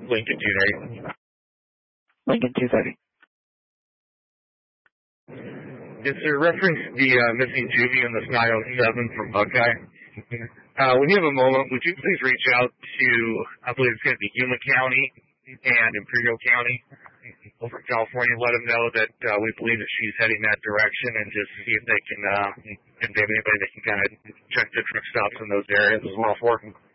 Lincoln 230. Lincoln 230. Yes, sir. Reference the missing Juvie and the Snio 7 from Buckeye. When you have a moment, would you please reach out to, I believe it's going to be Yuma County and Imperial County over in California, let them know that we believe that she's heading that direction, and just see if they can, if they have anybody that can kind of check the truck stops in those areas as well for them.